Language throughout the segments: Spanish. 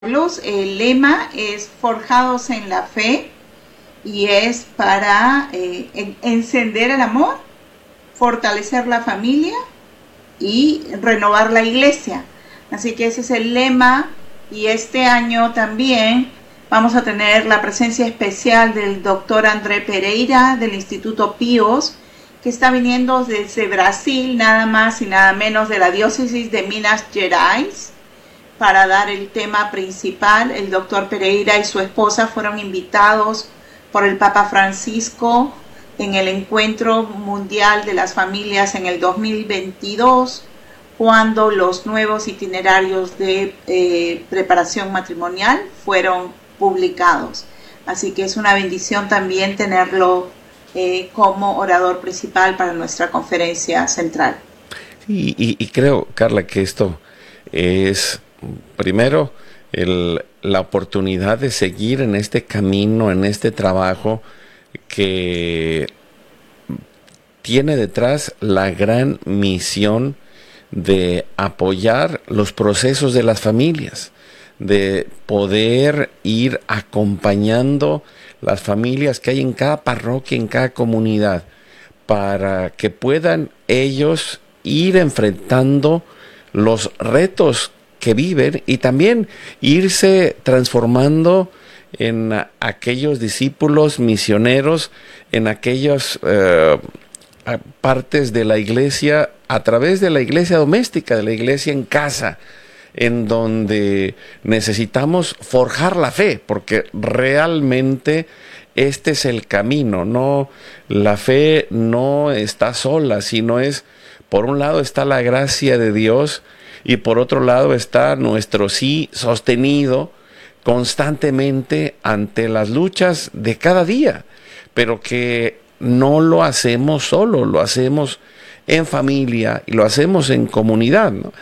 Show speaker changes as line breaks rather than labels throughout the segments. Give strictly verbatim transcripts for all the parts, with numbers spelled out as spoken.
Los, el lema es Forjados en la Fe y es para eh, en, encender el amor, fortalecer la familia y renovar la iglesia. Así que ese es el lema, y este año también vamos a tener la presencia especial del doctor André Pereira del Instituto Píos, que está viniendo desde Brasil, nada más y nada menos, de la diócesis de Minas Gerais, para dar el tema principal. El doctor Pereira y su esposa fueron invitados por el Papa Francisco en el Encuentro Mundial de las Familias en el dos mil veintidós, cuando los nuevos itinerarios de eh, preparación matrimonial fueron publicados. Así que es una bendición también tenerlo eh, como orador principal para nuestra conferencia central.
Y, y, y creo, Carla, que esto es... Primero, el, la oportunidad de seguir en este camino, en este trabajo que tiene detrás la gran misión de apoyar los procesos de las familias, de poder ir acompañando las familias que hay en cada parroquia, en cada comunidad, para que puedan ellos ir enfrentando los retos que viven y también irse transformando en aquellos discípulos misioneros, en aquellas eh, partes de la iglesia, a través de la iglesia doméstica, de la iglesia en casa, en donde necesitamos forjar la fe, porque realmente este es el camino. No, la fe no está sola, sino es, por un lado está la gracia de Dios, y por otro lado está nuestro sí sostenido constantemente ante las luchas de cada día, pero que no lo hacemos solo, lo hacemos en familia y lo hacemos en comunidad, ¿no?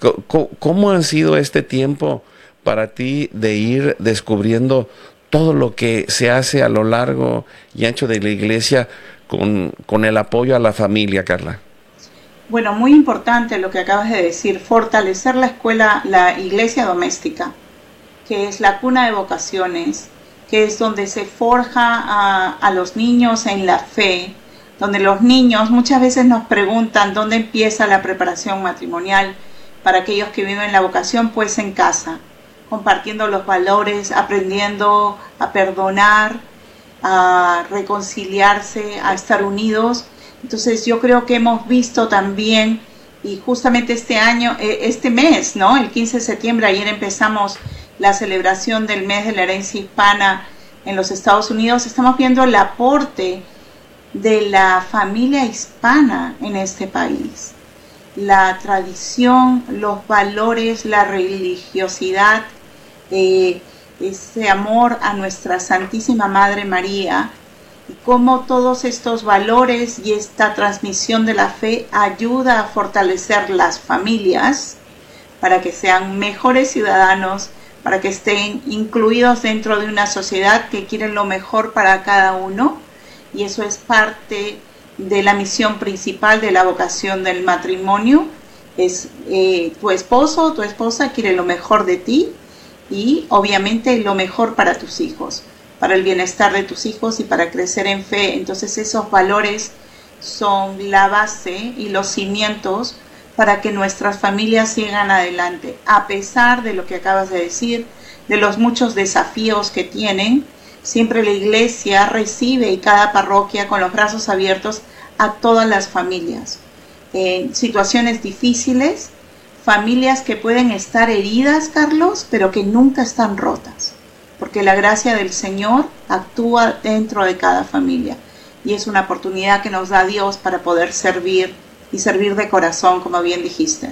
¿Cómo ha sido este tiempo para ti de ir descubriendo todo lo que se hace a lo largo y ancho de la iglesia con, con el apoyo a la familia, Carla?
Bueno, muy importante lo que acabas de decir, fortalecer la escuela, la iglesia doméstica, que es la cuna de vocaciones, que es donde se forja a, a los niños en la fe, donde los niños muchas veces nos preguntan dónde empieza la preparación matrimonial. Para aquellos que viven la vocación, pues en casa, compartiendo los valores, aprendiendo a perdonar, a reconciliarse, a estar unidos. Entonces yo creo que hemos visto también, y justamente este año, este mes, ¿no? El quince de septiembre, ayer empezamos la celebración del mes de la herencia hispana en los Estados Unidos. Estamos viendo el aporte de la familia hispana en este país. La tradición, los valores, la religiosidad, eh, ese amor a nuestra Santísima Madre María, y cómo todos estos valores y esta transmisión de la fe ayuda a fortalecer las familias para que sean mejores ciudadanos, para que estén incluidos dentro de una sociedad que quiere lo mejor para cada uno. Y eso es parte de la misión principal de la vocación del matrimonio. Es eh, tu esposo o tu esposa quiere lo mejor de ti y obviamente lo mejor para tus hijos, para el bienestar de tus hijos y para crecer en fe. Entonces esos valores son la base y los cimientos para que nuestras familias sigan adelante, a pesar de lo que acabas de decir, de los muchos desafíos que tienen. Siempre la iglesia recibe, y cada parroquia, con los brazos abiertos a todas las familias. En situaciones difíciles, familias que pueden estar heridas, Carlos, pero que nunca están rotas, porque la gracia del Señor actúa dentro de cada familia, y es una oportunidad que nos da Dios para poder servir, y servir de corazón, como bien dijiste.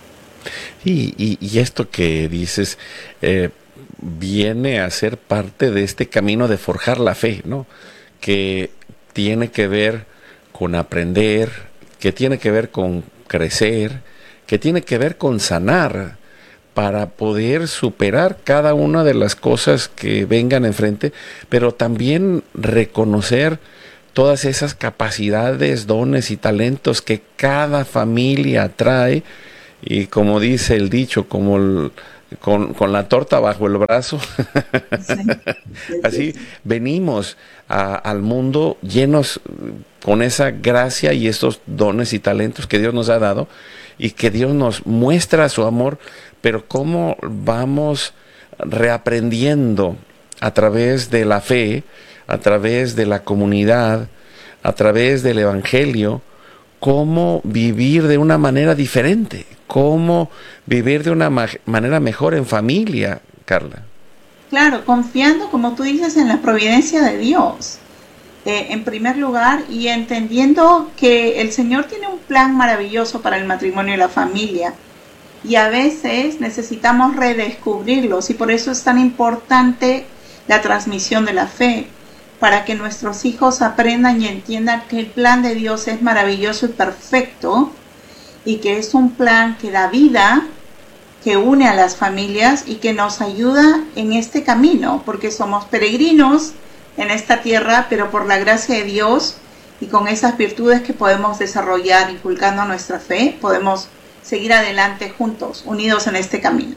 Y, y, y esto que dices eh, viene a ser parte de este camino de forjar la fe, ¿no? Que tiene que ver con aprender, que tiene que ver con crecer, que tiene que ver con sanar, para poder superar cada una de las cosas que vengan enfrente, pero también reconocer todas esas capacidades, dones y talentos que cada familia trae, y como dice el dicho, como el, con, con la torta bajo el brazo.
Sí, sí,
Así
sí.
venimos a- al mundo llenos con esa gracia y esos dones y talentos que Dios nos ha dado y que Dios nos muestra su amor, pero cómo vamos reaprendiendo a través de la fe, a través de la comunidad, a través del Evangelio, cómo vivir de una manera diferente, cómo vivir de una ma- manera mejor en familia, Carla.
Claro, confiando, como tú dices, en la providencia de Dios, eh, en primer lugar, y entendiendo que el Señor tiene un plan maravilloso para el matrimonio y la familia. Y a veces necesitamos redescubrirlos y por eso es tan importante la transmisión de la fe, para que nuestros hijos aprendan y entiendan que el plan de Dios es maravilloso y perfecto y que es un plan que da vida, que une a las familias y que nos ayuda en este camino, porque somos peregrinos en esta tierra, pero por la gracia de Dios y con esas virtudes que podemos desarrollar inculcando nuestra fe, podemos seguir adelante juntos, unidos en este camino.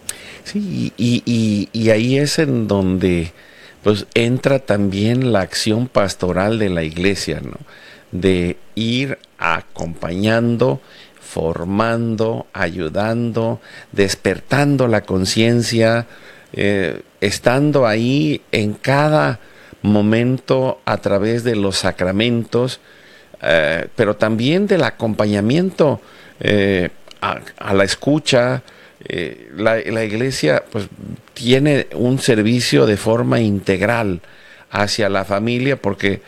Sí, y, y, y ahí es en donde pues entra también la acción pastoral de la iglesia, ¿no? De ir acompañando, formando, ayudando, despertando la conciencia, eh, estando ahí en cada momento a través de los sacramentos, eh, pero también del acompañamiento eh, a, a la escucha. Eh, la, la iglesia pues tiene un servicio de forma integral hacia la familia, porque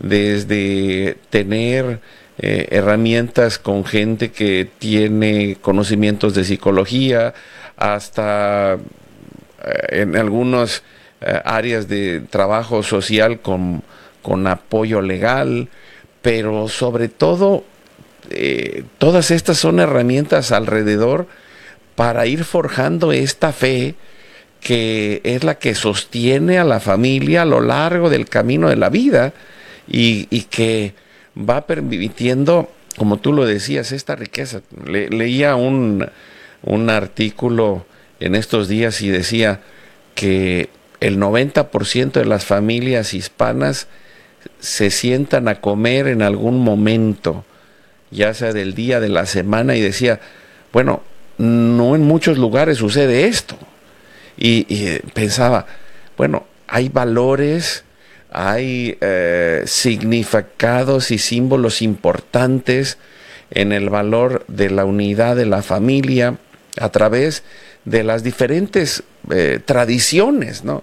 desde tener eh, herramientas con gente que tiene conocimientos de psicología hasta eh, en algunas eh, áreas de trabajo social con, con apoyo legal, pero sobre todo eh, todas estas son herramientas alrededor para ir forjando esta fe que es la que sostiene a la familia a lo largo del camino de la vida y, y que va permitiendo, como tú lo decías, esta riqueza. Le, leía un, un artículo en estos días y decía que el noventa por ciento de las familias hispanas se sientan a comer en algún momento, ya sea del día, de la semana, y decía, bueno, no en muchos lugares sucede esto. Y, y pensaba, bueno, hay valores, hay eh, significados y símbolos importantes en el valor de la unidad de la familia a través de las diferentes eh, tradiciones, ¿no?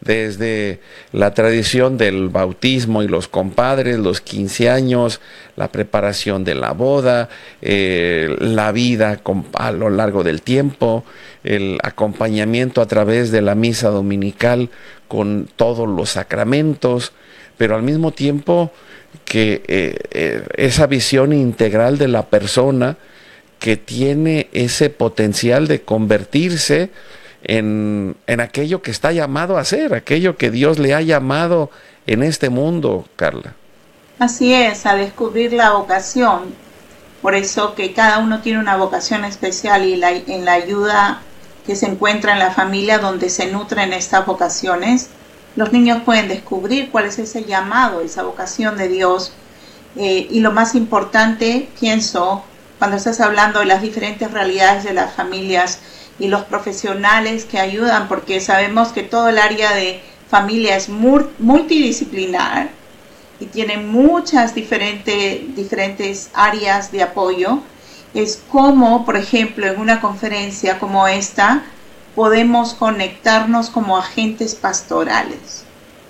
Desde la tradición del bautismo y los compadres, los quince años, la preparación de la boda, eh, la vida con, a lo largo del tiempo, el acompañamiento a través de la misa dominical con todos los sacramentos, pero al mismo tiempo que eh, eh, esa visión integral de la persona que tiene ese potencial de convertirse En, en aquello que está llamado a ser, aquello que Dios le ha llamado en este mundo, Carla.
Así es, a descubrir la vocación. Por eso que cada uno tiene una vocación especial y la, en la ayuda que se encuentra en la familia donde se nutren estas vocaciones, los niños pueden descubrir cuál es ese llamado, esa vocación de Dios. Eh, y lo más importante, pienso, cuando estás hablando de las diferentes realidades de las familias y los profesionales que ayudan, porque sabemos que todo el área de familia es multidisciplinar y tiene muchas diferentes, diferentes áreas de apoyo, es como, por ejemplo, en una conferencia como esta, podemos conectarnos como agentes pastorales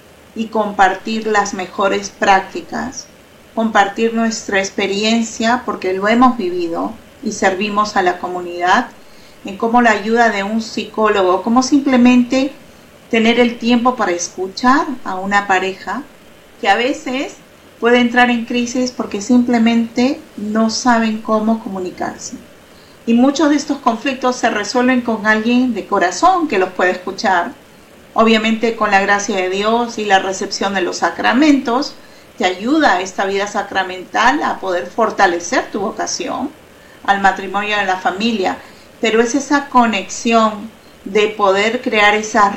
y compartir las mejores prácticas, compartir nuestra experiencia, porque lo hemos vivido y servimos a la comunidad, en cómo la ayuda de un psicólogo, cómo simplemente tener el tiempo para escuchar a una pareja que a veces puede entrar en crisis porque simplemente no saben cómo comunicarse. Y muchos de estos conflictos se resuelven con alguien de corazón que los puede escuchar. Obviamente con la gracia de Dios y la recepción de los sacramentos, te ayuda a esta vida sacramental a poder fortalecer tu vocación al matrimonio y a la familia. Pero es esa conexión de poder crear esas